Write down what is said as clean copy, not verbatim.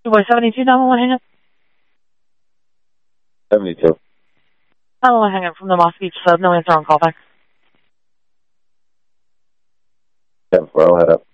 Boy 72, 911, hang up. 72. 911, hang up from the Moss Beach sub. No answer on callback. 10-4, I'll head up.